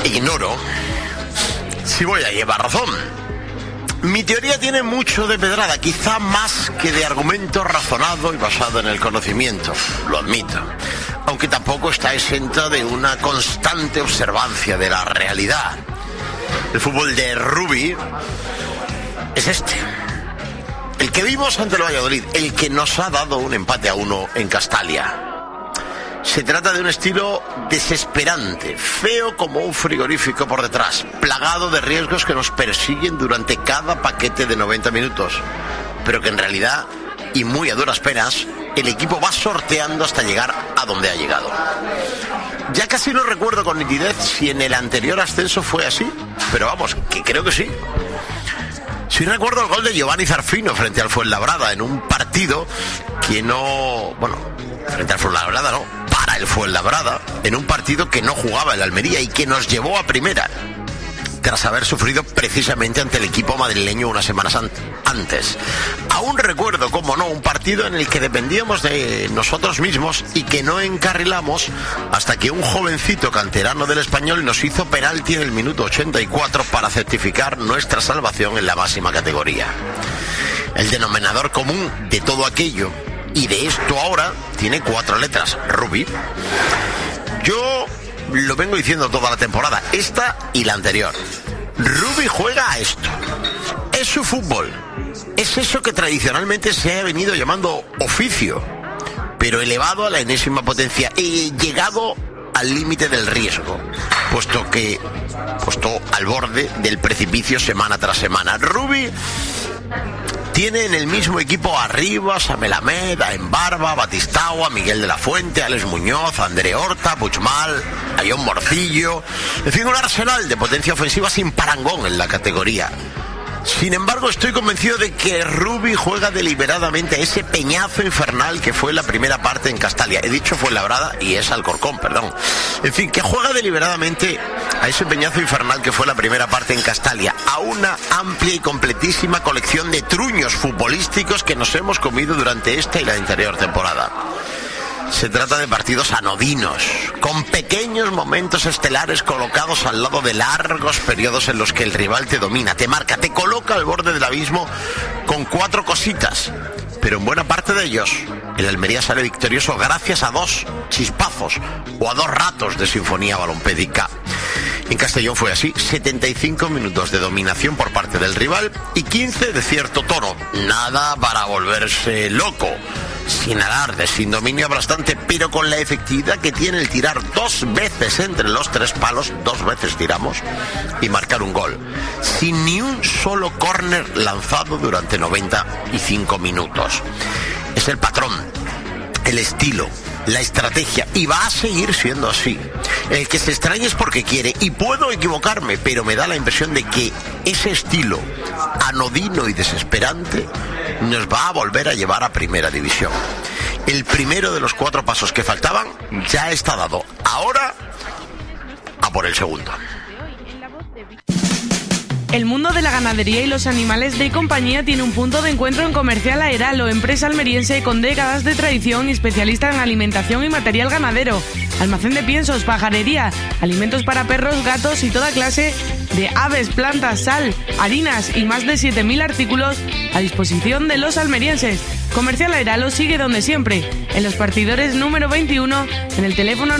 ignoro si voy a llevar razón. Mi teoría tiene mucho de pedrada, quizá más que de argumento razonado y basado en el conocimiento, lo admito, aunque tampoco está exenta de una constante observancia de la realidad. El fútbol de Rubi es este, el que vimos ante el Valladolid, el que nos ha dado un empate a 1 en Castalia. Se trata de un estilo desesperante, feo como un frigorífico por detrás, plagado de riesgos que nos persiguen durante cada paquete de 90 minutos, pero que en realidad, y muy a duras penas, el equipo va sorteando hasta llegar a donde ha llegado. Ya casi no recuerdo con nitidez si en el anterior ascenso fue así, pero vamos, que creo que sí. Sí recuerdo el gol de Giovanni Zarfino frente al Fuenlabrada en un partido que no... Bueno, frente al Fuenlabrada no, para el Fuenlabrada, en un partido que no jugaba el Almería y que nos llevó a primera, tras haber sufrido precisamente ante el equipo madrileño unas semanas antes. Aún recuerdo, como no, un partido en el que dependíamos de nosotros mismos y que no encarrilamos hasta que un jovencito canterano del Español nos hizo penalti en el minuto 84 para certificar nuestra salvación en la máxima categoría. El denominador común de todo aquello y de esto ahora tiene 4 letras, Rubi. Yo lo vengo diciendo toda la temporada, esta y la anterior. Rubi juega a esto. Es su fútbol. Es eso que tradicionalmente se ha venido llamando oficio, pero elevado a la enésima potencia y llegado al límite del riesgo, puesto al borde del precipicio semana tras semana. Rubi tiene en el mismo equipo a Rivas, a Melamed, a Embarba, a Batistao, a Miguel de la Fuente, a Alex Muñoz, a André Horta, a Puigmal, a John Morcillo, en fin, un arsenal de potencia ofensiva sin parangón en la categoría. Sin embargo, estoy convencido de que Rubi juega deliberadamente a ese peñazo infernal que fue la primera parte en Castalia. He dicho Fuenlabrada y es Alcorcón, perdón. En fin, que juega deliberadamente a ese peñazo infernal que fue la primera parte en Castalia, a una amplia y completísima colección de truños futbolísticos que nos hemos comido durante esta y la anterior temporada. Se trata de partidos anodinos, con pequeños momentos estelares colocados al lado de largos periodos en los que el rival te domina, te marca, te coloca al borde del abismo con 4 cositas. Pero en buena parte de ellos, el Almería sale victorioso gracias a 2 chispazos o a 2 ratos de sinfonía balompédica. En Castellón fue así, 75 minutos de dominación por parte del rival y 15 de cierto tono. Nada para volverse loco, sin alarde, sin dominio aplastante, pero con la efectividad que tiene el tirar 2 veces entre los 3 palos, 2 veces tiramos, y marcar un gol, sin ni un solo córner lanzado durante 95 minutos. Es el patrón, el estilo, la estrategia, y va a seguir siendo así. El que se extraña es porque quiere, y puedo equivocarme, pero me da la impresión de que ese estilo anodino y desesperante nos va a volver a llevar a primera división. El primero de los 4 pasos que faltaban ya está dado. Ahora, a por el segundo. El mundo de la ganadería y los animales de compañía tiene un punto de encuentro en Comercial Aeralo, empresa almeriense con décadas de tradición y especialista en alimentación y material ganadero. Almacén de piensos, pajarería, alimentos para perros, gatos y toda clase de aves, plantas, sal, harinas y más de 7.000 artículos a disposición de los almerienses. Comercial Aeralo sigue donde siempre, en Los Partidores número 21, en el teléfono